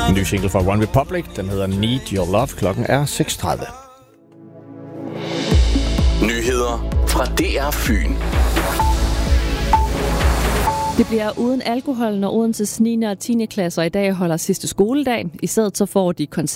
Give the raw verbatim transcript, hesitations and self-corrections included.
En ny single fra One Republic, den hedder Need Your Love. Klokken er seks tredive. Nyheder fra D R Fyn. Det bliver uden alkohol, når Odenses niende og tiende klasser i dag holder sidste skoledag. I stedet så får de koncert